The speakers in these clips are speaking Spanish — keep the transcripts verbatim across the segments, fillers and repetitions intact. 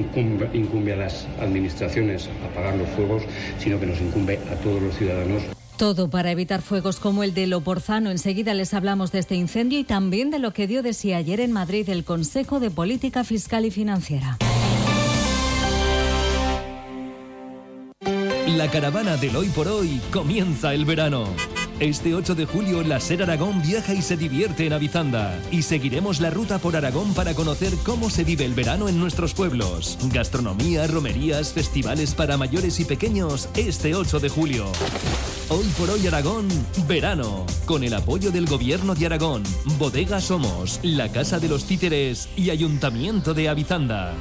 incumbe, incumbe a las administraciones apagar los fuegos, sino que nos incumbe a todos los ciudadanos. Todo para evitar fuegos como el de Loporzano. Enseguida les hablamos de este incendio y también de lo que dio de sí ayer en Madrid el Consejo de Política Fiscal y Financiera. La caravana del Hoy por Hoy comienza el verano. Este ocho de julio, la SER Aragón viaja y se divierte en Avizanda. Y seguiremos la ruta por Aragón para conocer cómo se vive el verano en nuestros pueblos. Gastronomía, romerías, festivales para mayores y pequeños este ocho de julio. Hoy por Hoy Aragón, verano. Con el apoyo del Gobierno de Aragón, Bodega Somos, la Casa de los Títeres y Ayuntamiento de Avizanda.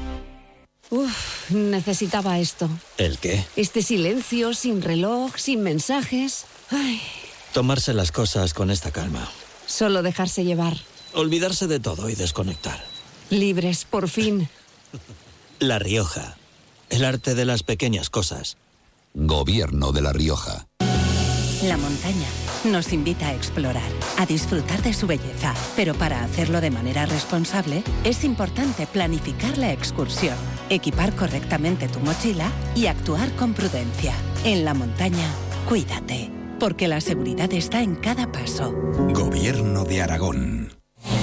Uf, necesitaba esto. ¿El qué? Este silencio, sin reloj, sin mensajes. Ay. Tomarse las cosas con esta calma. Solo dejarse llevar. Olvidarse de todo y desconectar. Libres, por fin. La Rioja. El arte de las pequeñas cosas. Gobierno de La Rioja. La montaña nos invita a explorar, a disfrutar de su belleza, pero para hacerlo de manera responsable es importante planificar la excursión, equipar correctamente tu mochila y actuar con prudencia. En la montaña, cuídate, porque la seguridad está en cada paso. Gobierno de Aragón.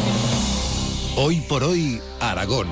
Hoy por Hoy, Aragón.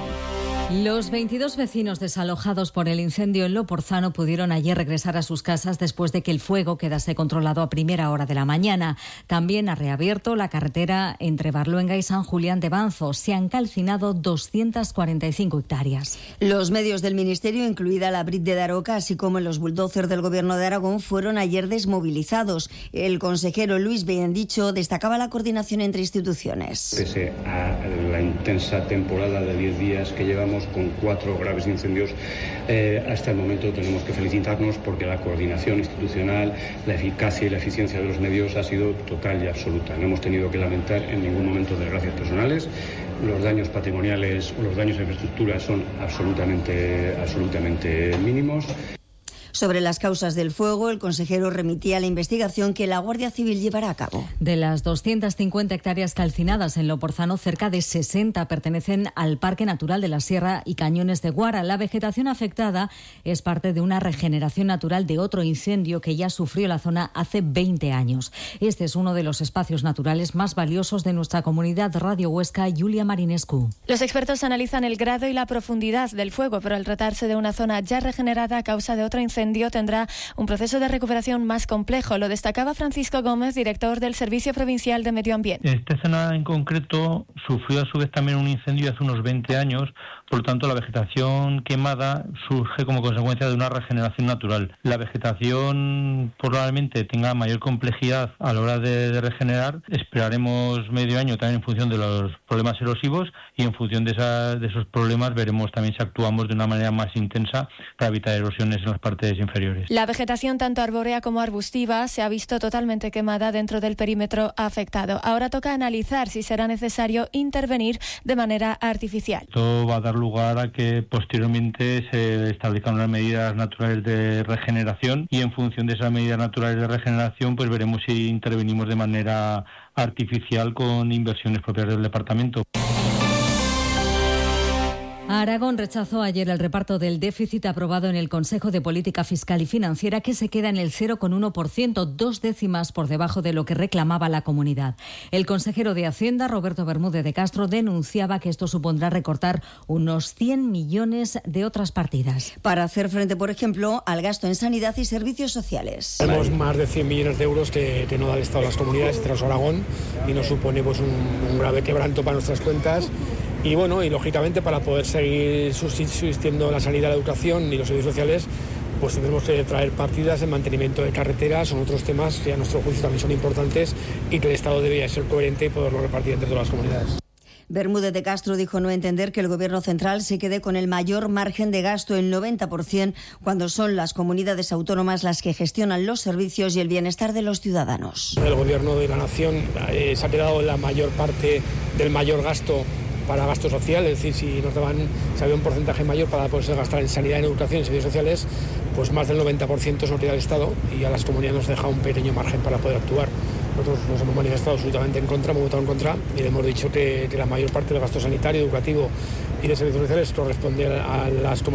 Los veintidós vecinos desalojados por el incendio en Loporzano pudieron ayer regresar a sus casas después de que el fuego quedase controlado a primera hora de la mañana. También ha reabierto la carretera entre Barluenga y San Julián de Banzo. Se han calcinado doscientas cuarenta y cinco hectáreas. Los medios del Ministerio, incluida la Brit de Daroca, así como los bulldozers del Gobierno de Aragón, fueron ayer desmovilizados. El consejero Luis Bendicho destacaba la coordinación entre instituciones. Pese a la intensa temporada de diez días que llevamos, con cuatro graves incendios, eh, hasta el momento tenemos que felicitarnos porque la coordinación institucional, la eficacia y la eficiencia de los medios ha sido total y absoluta. No hemos tenido que lamentar en ningún momento desgracias personales. Los daños patrimoniales o los daños a infraestructura son absolutamente, absolutamente mínimos. Sobre las causas del fuego, el consejero remitía la investigación que la Guardia Civil llevará a cabo. De las doscientas cincuenta hectáreas calcinadas en Loporzano, cerca de sesenta pertenecen al Parque Natural de la Sierra y Cañones de Guara. La vegetación afectada es parte de una regeneración natural de otro incendio que ya sufrió la zona hace veinte años. Este es uno de los espacios naturales más valiosos de nuestra comunidad. Radio Huesca, Julia Marinescu. Los expertos analizan el grado y la profundidad del fuego, pero al tratarse de una zona ya regenerada a causa de otro incendio, tendrá un proceso de recuperación más complejo. Lo destacaba Francisco Gómez, director del Servicio Provincial de Medio Ambiente. Esta zona en concreto sufrió a su vez también un incendio hace unos veinte años, por lo tanto la vegetación quemada surge como consecuencia de una regeneración natural. La vegetación probablemente tenga mayor complejidad a la hora de, de regenerar. Esperaremos medio año también en función de los problemas erosivos y en función de, esa, de esos problemas veremos también si actuamos de una manera más intensa para evitar erosiones en las partes inferiores. La vegetación tanto arbórea como arbustiva se ha visto totalmente quemada dentro del perímetro afectado. Ahora toca analizar si será necesario intervenir de manera artificial. Esto va a dar lugar a que posteriormente se establezcan unas medidas naturales de regeneración y en función de esas medidas naturales de regeneración pues veremos si intervenimos de manera artificial con inversiones propias del departamento. Aragón rechazó ayer el reparto del déficit aprobado en el Consejo de Política Fiscal y Financiera, que se queda en el cero coma uno por ciento, dos décimas por debajo de lo que reclamaba la comunidad. El consejero de Hacienda, Roberto Bermúdez de Castro, denunciaba que esto supondrá recortar unos cien millones de otras partidas. Para hacer frente, por ejemplo, al gasto en sanidad y servicios sociales. Tenemos más de cien millones de euros que, que no da el Estado a las comunidades tras Aragón y nos supone pues, un, un grave quebranto para nuestras cuentas. Y bueno, y lógicamente para poder seguir subsistiendo la sanidad, la educación y los servicios sociales, pues tendremos que traer partidas en mantenimiento de carreteras, son otros temas que a nuestro juicio también son importantes y que el Estado debería ser coherente y poderlo repartir entre todas las comunidades. Bermúdez de Castro dijo no entender que el Gobierno central se quede con el mayor margen de gasto, el noventa por ciento, cuando son las comunidades autónomas las que gestionan los servicios y el bienestar de los ciudadanos. El Gobierno de la Nación eh, se ha quedado la mayor parte del mayor gasto para gasto social, es decir, si nos daban, si había un porcentaje mayor para poderse gastar en sanidad, en educación y servicios sociales, pues más del noventa por ciento se lo queda el Estado y a las comunidades nos deja un pequeño margen para poder actuar. Nosotros nos hemos manifestado absolutamente en contra, hemos votado en contra y le hemos dicho que, que la mayor parte del gasto sanitario, educativo y de servicios sociales corresponde a las comunidades